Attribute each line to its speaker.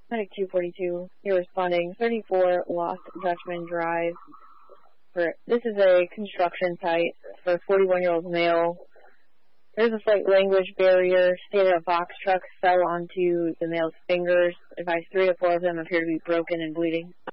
Speaker 1: Medic 242, you're responding 34 Lost Dutchman Drive. This is a construction site for a 41-year-old male. There's a slight language barrier. Stated a box truck fell onto the male's fingers. Advised 3 to 4 of them appear to be broken and bleeding.